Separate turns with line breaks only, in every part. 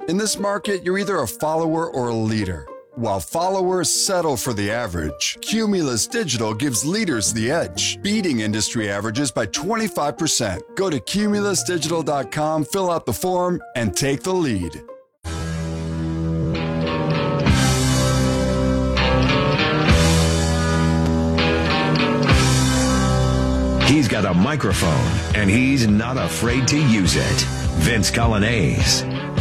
In this market, you're either a follower or a leader. While followers settle for the average, Cumulus Digital gives leaders the edge, beating industry averages by 25%. Go to cumulusdigital.com, fill out the form, and take the lead.
He's got a microphone, and he's not afraid to use it. Vince Coglianese.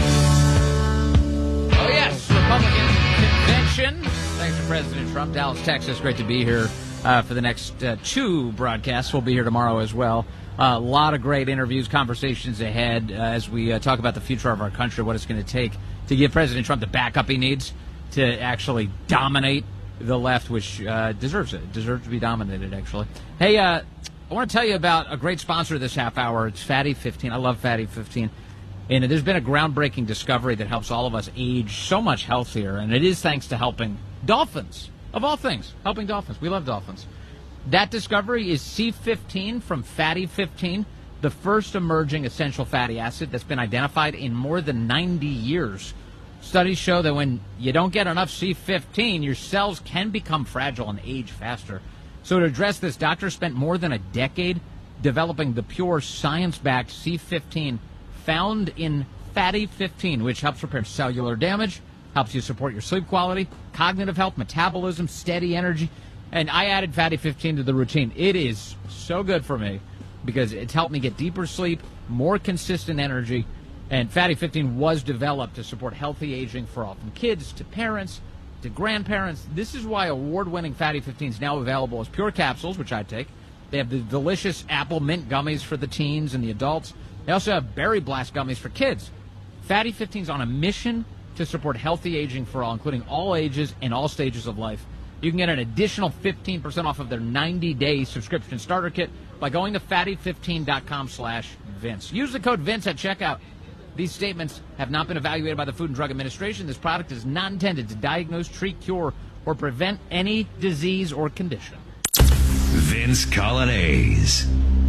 Oh, yes, Republican convention. Thanks to President Trump. Dallas, Texas. Great to be here for the next two broadcasts. We'll be here tomorrow as well. A lot of great interviews, conversations ahead as we talk about the future of our country, what it's going to take to give President Trump the backup he needs to actually dominate the left, which deserves it. It deserves to be dominated, actually. Hey, I want to tell you about a great sponsor this half hour. It's Fatty 15. I love Fatty 15. And there's been a groundbreaking discovery that helps all of us age so much healthier. And it is thanks to helping dolphins, of all things, helping dolphins. We love dolphins. That discovery is C15 from Fatty 15, the first emerging essential fatty acid that's been identified in more than 90 years. Studies show that when you don't get enough C15, your cells can become fragile and age faster. So to address this, doctors spent more than a decade developing the pure science-backed C15 found in Fatty 15, which helps repair cellular damage, helps you support your sleep quality, cognitive health, metabolism, steady energy. And I added Fatty 15 to the routine. It is so good for me because it's helped me get deeper sleep, more consistent energy. And Fatty 15 was developed to support healthy aging for all, from kids to parents to grandparents. This is why award-winning Fatty 15 is now available as pure capsules, which I take. They have the delicious apple mint gummies for the teens and the adults. They also have berry blast gummies for kids. Fatty 15 is on a mission to support healthy aging for all, including all ages and all stages of life. You can get an additional 15% off of their 90-day subscription starter kit by going to fatty15.com/Vince. Use the code Vince at checkout. These statements have not been evaluated by the Food and Drug Administration. This product is not intended to diagnose, treat, cure, or prevent any disease or condition.
Vince Coglianese.